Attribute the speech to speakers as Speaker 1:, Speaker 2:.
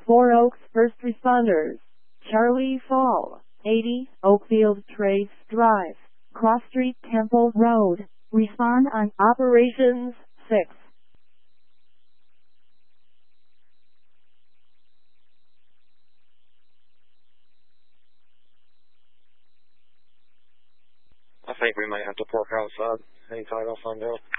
Speaker 1: 4 Oaks First Responders. Charlie Fall, 80, Oakfield Trace Drive, Cross Street, Temple Road. Respond on Operations 6.
Speaker 2: I think we might have to park outside. Hang tight, I'll find out.